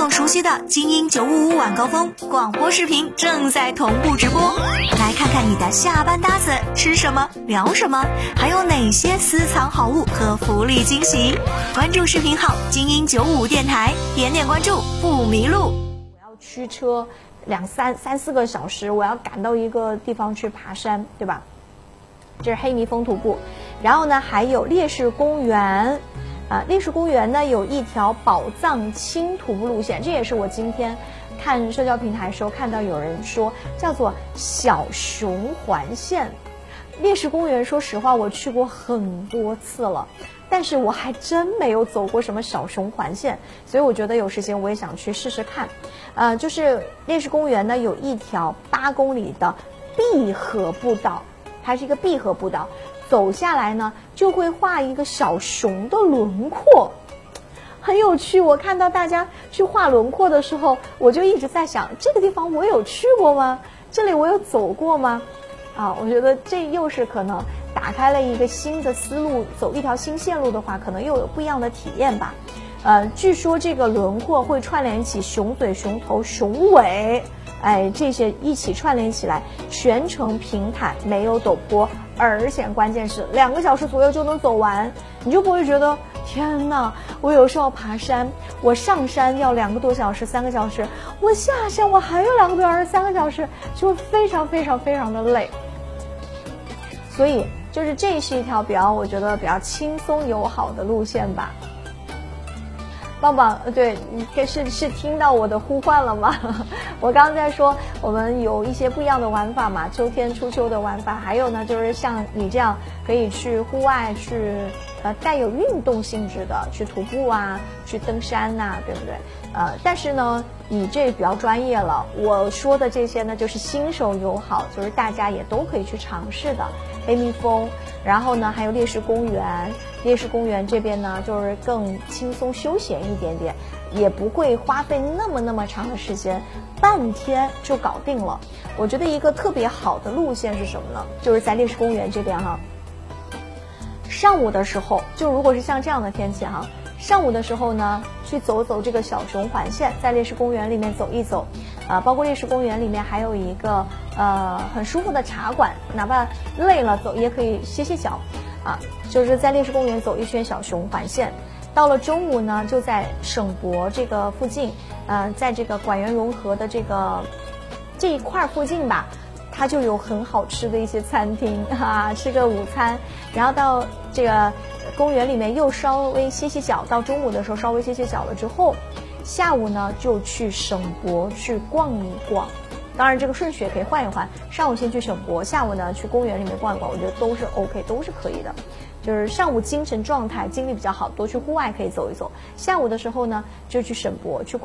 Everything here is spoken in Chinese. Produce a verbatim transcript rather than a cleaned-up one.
众熟悉的精英九五五晚高峰广播视频正在同步直播，来看看你的下班搭子吃什么聊什么，还有哪些私藏好物和福利惊喜。关注视频号精英九五五电台，点点关注不迷路。 我要驱车两三三四个小时，我要赶到一个地方去爬山，对吧？这是黑泥峰徒步。然后呢还有烈士公园啊，烈士公园呢有一条宝藏轻徒步路线，这也是我今天看社交平台的时候看到有人说叫做小熊环线。烈士公园说实话我去过很多次了，但是我还真没有走过什么小熊环线，所以我觉得有时间我也想去试试看。呃，就是烈士公园呢有一条八公里的闭合步道，它是一个闭合步道，走下来呢就会画一个小熊的轮廓，很有趣。我看到大家去画轮廓的时候，我就一直在想，这个地方我有去过吗？这里我有走过吗？啊，我觉得这又是可能打开了一个新的思路，走一条新线路的话，可能又有不一样的体验吧。呃，据说这个轮廓会串联起熊嘴、熊头、熊尾，哎，这些一起串联起来，全程平坦，没有陡坡，而且关键是两个小时左右就能走完，你就不会觉得天哪，我有时候爬山，我上山要两个多小时、三个小时，我下山我还有两个多小时、三个小时，就会非常非常非常的累。所以就是这是一条比较我觉得比较轻松友好的路线吧。棒棒，对，你是是听到我的呼唤了吗？我刚刚在说我们有一些不一样的玩法嘛，秋天初秋的玩法，还有呢就是像你这样可以去户外去呃带有运动性质的去徒步啊，去登山呐、啊，对不对？呃，但是呢你这比较专业了，我说的这些呢就是新手友好，就是大家也都可以去尝试的。黑蜜蜂，然后呢还有烈士公园，烈士公园这边呢就是更轻松休闲一点点，也不会花费那么那么长的时间，半天就搞定了。我觉得一个特别好的路线是什么呢？就是在烈士公园这边哈，上午的时候，就如果是像这样的天气哈，上午的时候呢去走走这个小熊环线，在烈士公园里面走一走，啊、呃，包括烈士公园里面还有一个呃很舒服的茶馆，哪怕累了走也可以歇歇脚，啊，就是在烈士公园走一圈小熊环线。到了中午呢，就在省博这个附近，呃，在这个管源融合的这个这一块附近吧，它就有很好吃的一些餐厅啊，吃个午餐，然后到这个公园里面又稍微歇歇脚，到中午的时候稍微歇歇脚了之后，下午呢就去省博去逛一逛。当然这个顺序也可以换一换，上午先去省博，下午呢去公园里面逛一逛，我觉得都是 OK， 都是可以的。就是上午精神状态精力比较好，多去户外可以走一走，下午的时候呢就去省博去